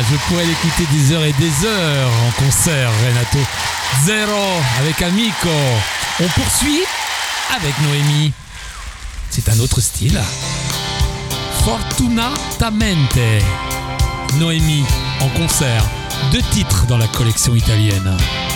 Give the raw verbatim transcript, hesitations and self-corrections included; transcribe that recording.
je pourrais l'écouter des heures et des heures en concert, Renato Zero avec Amico. On poursuit avec Noémie. C'est un autre style. Fortunatamente. Noémie en concert. Deux titres dans la collection italienne.